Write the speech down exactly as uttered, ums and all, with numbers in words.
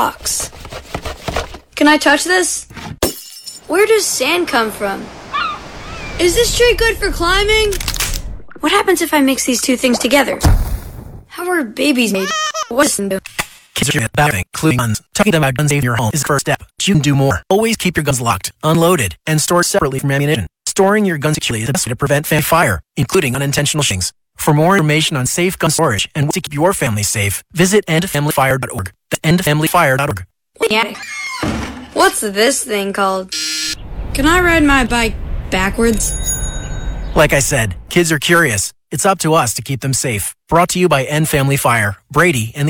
box. Can I touch this? Where does sand come from? Is this tree good for climbing? What happens if I mix these two things together? How are babies made? What's new? Kids are battling, including guns. Tucking them out guns in your home is the first step. But you can do more. Always keep your guns locked, unloaded, and stored separately from ammunition. Storing your guns securely is the best way to prevent family fire, including unintentional shootings. For more information on safe gun storage and to keep your family safe, visit end family fire dot org. That's end family fire dot org. What's this thing called? Can I ride my bike backwards? Like I said, kids are curious. It's up to us to keep them safe. Brought to you by End Family Fire, Brady, and the